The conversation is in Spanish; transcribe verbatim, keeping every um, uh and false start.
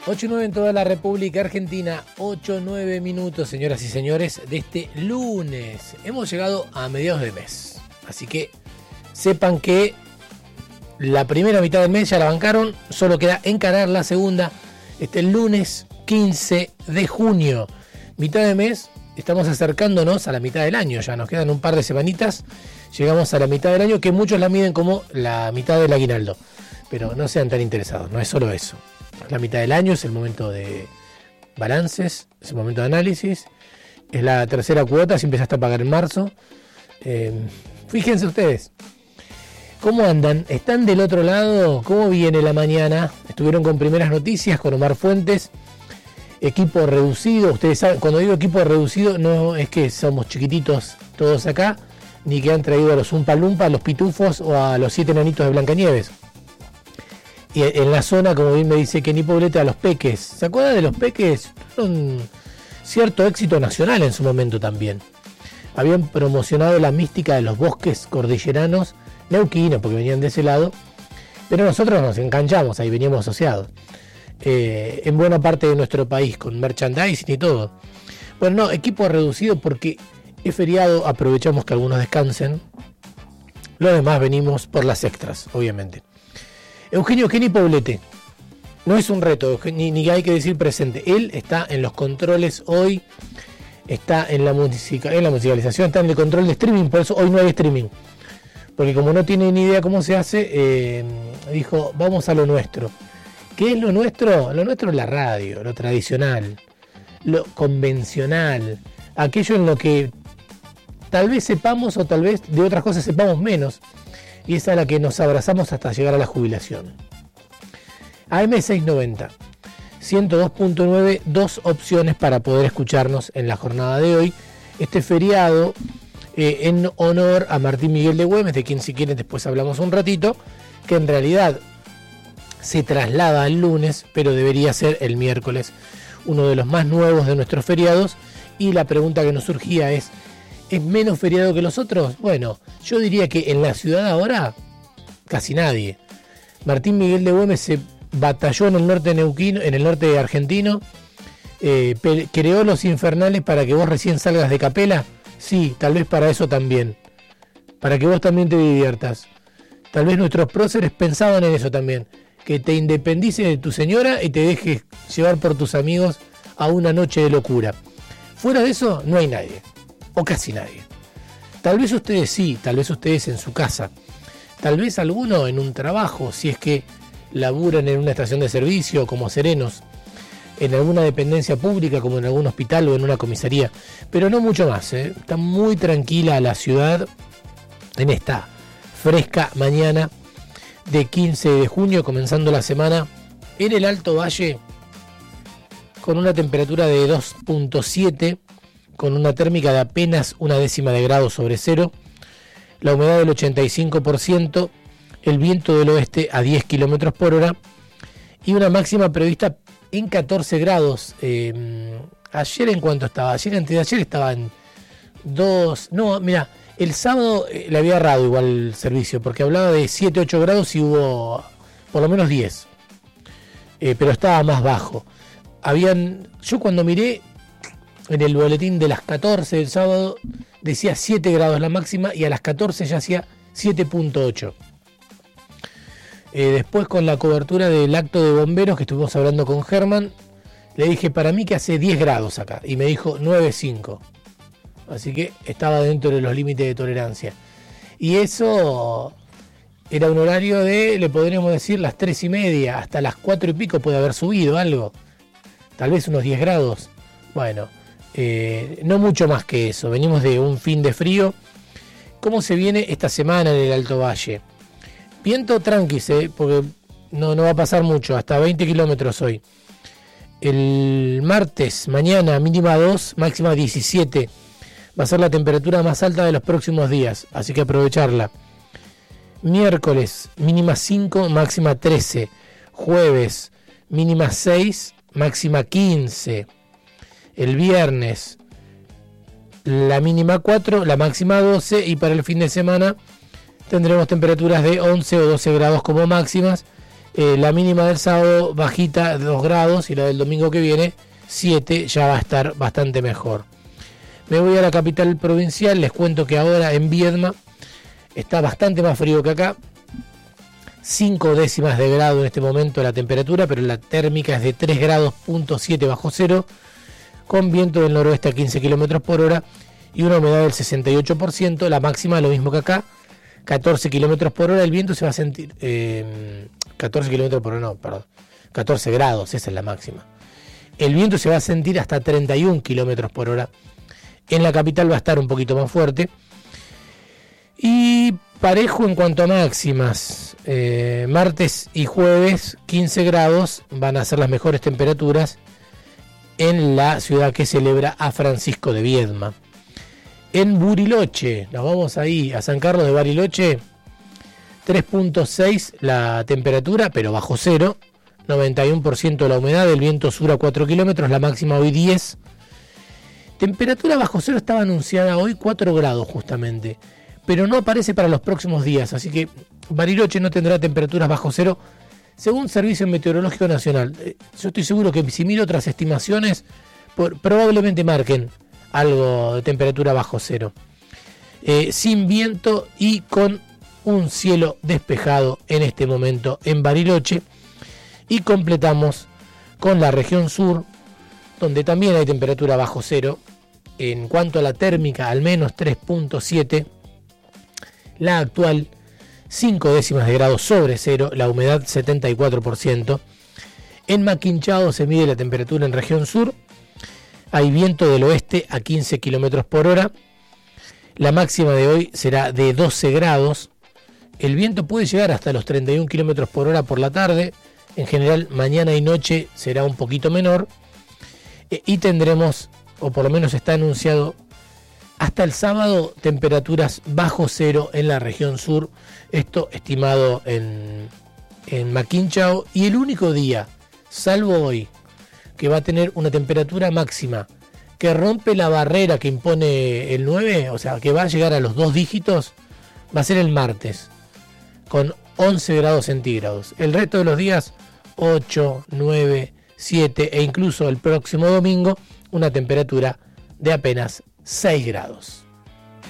ocho nueve en toda la República Argentina, ocho nueve minutos, señoras y señores, de este lunes. Hemos llegado a mediados de mes, así que sepan que la primera mitad del mes ya la bancaron, solo queda encarar la segunda, este lunes quince de junio. Mitad de mes, estamos acercándonos a la mitad del año, ya nos quedan un par de semanitas, llegamos a la mitad del año, que muchos la miden como la mitad del aguinaldo, pero no sean tan interesados, no es solo eso. La mitad del año es el momento de balances, es el momento de análisis, es la tercera cuota si empezaste a pagar en marzo. Eh, fíjense ustedes, ¿cómo andan? ¿Están del otro lado? ¿Cómo viene la mañana? Estuvieron con primeras noticias con Omar Fuentes, equipo reducido. Ustedes saben, cuando digo equipo reducido no es que somos chiquititos todos acá, ni que han traído a los Umpa Lumpa, a los Pitufos o a los siete enanitos de Blancanieves. Y en la zona, como bien me dice Kenny Poblete, a los Peques. ¿Se acuerdan de los Peques? Un cierto éxito nacional en su momento también. Habían promocionado la mística de los bosques cordilleranos neuquinos, porque venían de ese lado. Pero nosotros nos enganchamos, ahí veníamos asociados. Eh, en buena parte de nuestro país, con merchandising y todo. Bueno, no, equipo reducido porque es feriado, aprovechamos que algunos descansen. Los demás venimos por las extras, obviamente. Eugenio Kenny Poblete, no es un reto, ni, ni hay que decir presente, él está en los controles hoy, está en la, musica, en la musicalización, está en el control de streaming, por eso hoy no hay streaming, porque como no tiene ni idea cómo se hace, eh, dijo, vamos a lo nuestro. ¿Qué es lo nuestro? Lo nuestro es la radio, lo tradicional, lo convencional, aquello en lo que tal vez sepamos o tal vez de otras cosas sepamos menos. Y es a la que nos abrazamos hasta llegar a la jubilación. A M seiscientos noventa, ciento dos punto nueve, dos opciones para poder escucharnos en la jornada de hoy. Este feriado eh, en honor a Martín Miguel de Güemes, de quien si quieren después hablamos un ratito, que en realidad se traslada al lunes, pero debería ser el miércoles, uno de los más nuevos de nuestros feriados. Y la pregunta que nos surgía es, ¿es menos feriado que los otros? Bueno, yo diría que en la ciudad ahora, casi nadie. Martín Miguel de Güemes se batalló en el norte neuquino, en el norte argentino, eh, pe- creó los infernales para que vos recién salgas de capela. Sí, tal vez para eso también. Para que vos también te diviertas. Tal vez nuestros próceres pensaban en eso también. Que te independices de tu señora y te dejes llevar por tus amigos a una noche de locura. Fuera de eso, no hay nadie. O casi nadie. Tal vez ustedes sí, tal vez ustedes en su casa, tal vez alguno en un trabajo, si es que laburan en una estación de servicio como serenos, en alguna dependencia pública como en algún hospital o en una comisaría, pero no mucho más, ¿eh? Está muy tranquila la ciudad en esta fresca mañana de quince de junio, comenzando la semana en el Alto Valle con una temperatura de dos punto siete, con una térmica de apenas una décima de grado sobre cero, la humedad del ochenta y cinco por ciento, el viento del oeste a diez kilómetros por hora y una máxima prevista en catorce grados. Eh, ayer en cuanto estaba, ayer antes de ayer estaba en dos, no, mira, el sábado eh, le había errado igual el servicio porque hablaba de siete, ocho grados y hubo por lo menos diez, eh, pero estaba más bajo. Habían, yo cuando miré en el boletín de las catorce del sábado decía siete grados la máxima y a las catorce ya hacía siete punto ocho. Eh, después con la cobertura del acto de bomberos que estuvimos hablando con Germán, le dije para mí que hace diez grados acá y me dijo nueve punto cinco. Así que estaba dentro de los límites de tolerancia. Y eso era un horario de, le podríamos decir, las tres y media, hasta las cuatro y pico puede haber subido algo. Tal vez unos diez grados. Bueno. Eh, no mucho más que eso, venimos de un fin de frío. ¿Cómo se viene esta semana en el Alto Valle? Viento tranquis, eh, porque no, no va a pasar mucho, hasta veinte kilómetros hoy. El martes, mañana mínima dos, máxima diecisiete. Va a ser la temperatura más alta de los próximos días, así que aprovecharla. Miércoles, mínima cinco, máxima trece. Jueves, mínima seis, máxima quince. El viernes la mínima cuatro, la máxima doce y para el fin de semana tendremos temperaturas de once o doce grados como máximas Eh, la mínima del sábado bajita de dos grados y la del domingo que viene siete, ya va a estar bastante mejor. Me voy a la capital provincial, les cuento que ahora en Viedma está bastante más frío que acá, cinco décimas de grado en este momento la temperatura, pero la térmica es de tres grados punto siete bajo cero, con viento del noroeste a quince kilómetros por hora y una humedad del sesenta y ocho por ciento, la máxima lo mismo que acá, catorce kilómetros por hora, el viento se va a sentir, eh, catorce kilómetros por hora, no, perdón, catorce grados, esa es la máxima. El viento se va a sentir hasta treinta y un kilómetros por hora. En la capital va a estar un poquito más fuerte. Y parejo en cuanto a máximas. Eh, martes y jueves, quince grados, van a ser las mejores temperaturas en la ciudad que celebra a Francisco de Viedma. En Bariloche, nos vamos ahí a San Carlos de Bariloche, tres punto seis la temperatura, pero bajo cero. noventa y uno por ciento la humedad, el viento sur a cuatro kilómetros, la máxima hoy diez. Temperatura bajo cero estaba anunciada hoy cuatro grados justamente, pero no aparece para los próximos días, así que Bariloche no tendrá temperaturas bajo cero según Servicio Meteorológico Nacional. Yo estoy seguro que si miro otras estimaciones, por, probablemente marquen algo de temperatura bajo cero. Eh, sin viento y con un cielo despejado en este momento en Bariloche. Y completamos con la región sur, donde también hay temperatura bajo cero. En cuanto a la térmica, al menos tres punto siete. La actual, cinco décimas de grado sobre cero. La humedad, setenta y cuatro por ciento. En Maquinchao se mide la temperatura en región sur. Hay viento del oeste a quince kilómetros por hora. La máxima de hoy será de doce grados. El viento puede llegar hasta los treinta y un kilómetros por hora por la tarde. En general, mañana y noche será un poquito menor. Eh, y tendremos, o por lo menos está anunciado, hasta el sábado, temperaturas bajo cero en la región sur. Esto estimado en, en Maquinchao. Y el único día, salvo hoy, que va a tener una temperatura máxima que rompe la barrera que impone el nueve, o sea, que va a llegar a los dos dígitos, va a ser el martes, con once grados centígrados. El resto de los días, ocho, nueve, siete e incluso el próximo domingo, una temperatura de apenas seis grados.